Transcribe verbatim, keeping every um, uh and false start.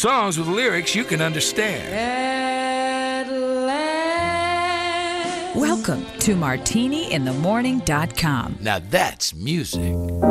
Songs with lyrics you can understand. At last. Welcome to martini in the morning dot com. Now that's music.